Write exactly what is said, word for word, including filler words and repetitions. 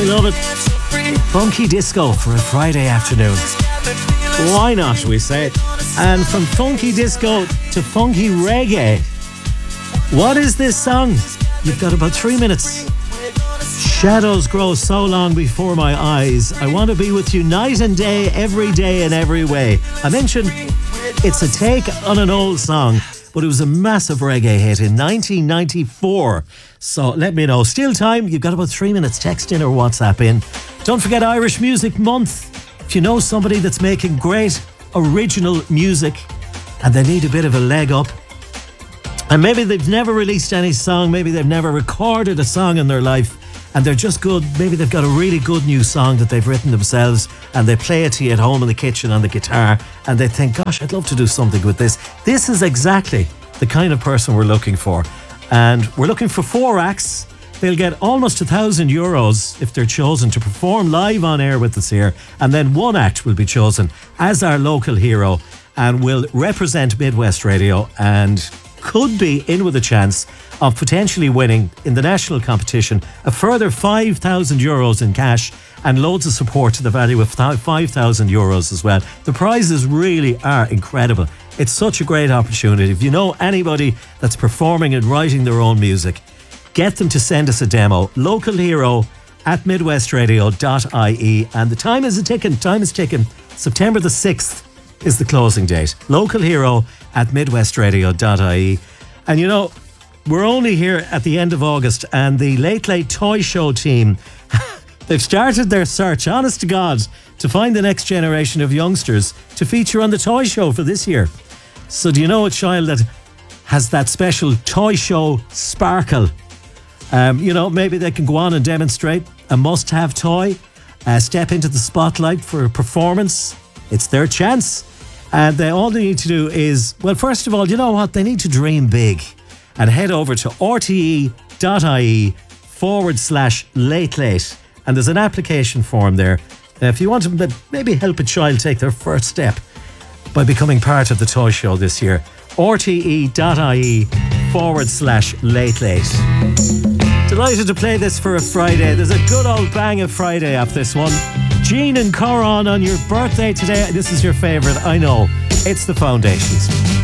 I love it. Funky disco for a Friday afternoon. Why not, we say. And from funky disco to funky reggae. What is this song? You've got about three minutes. Shadows grow so long before my eyes. I want to be with you night and day, every day in every way. I mentioned it's a take on an old song, but it was a massive reggae hit in nineteen ninety-four. So let me know. Still time. You've got about three minutes. Text in or WhatsApp in. Don't forget Irish Music Month. If you know somebody that's making great original music and they need a bit of a leg up, and maybe they've never released any song, maybe they've never recorded a song in their life, and they're just good, maybe they've got a really good new song that they've written themselves and they play it to you at home in the kitchen on the guitar and they think, gosh, I'd love to do something with this. This is exactly the kind of person we're looking for. And we're looking for four acts. They'll get almost a thousand euros if they're chosen to perform live on air with us here. And then one act will be chosen as our local hero and will represent Midwest Radio and could be in with a chance of potentially winning in the national competition a further five thousand euros in cash and loads of support to the value of five thousand euros as well. The prizes really are incredible. It's such a great opportunity. If you know anybody that's performing and writing their own music, get them to send us a demo. Local hero at midwestradio dot I E. And the time is a ticking. Time is ticking. September the sixth is the closing date. Local hero at midwestradio dot I E. And you know, we're only here at the end of August and the Late Late Toy Show team, they've started their search, honest to God, to find the next generation of youngsters to feature on the toy show for this year. So do you know a child that has that special toy show sparkle? Um, you know, maybe they can go on and demonstrate a must-have toy, uh, step into the spotlight for a performance. It's their chance. And they, all they need to do is, well, first of all, you know what? They need to dream big and head over to rte.ie forward slash late late. And there's an application form there. Uh, if you want to maybe help a child take their first step by becoming part of the toy show this year, rte.ie forward slash late late. Delighted to play this for a Friday. There's a good old bang of Friday off this one. Jean and Coron on your birthday today. This is your favourite, I know. It's the Foundations.